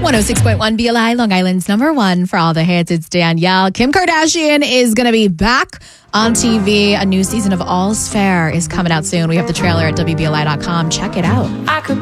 106.1 BLI, Long Island's number one for all the hits. It's Danielle. Kim Kardashian is going to be back on TV. A new season of All's Fair is coming out soon. We have the trailer at WBLI.com. Check it out. I could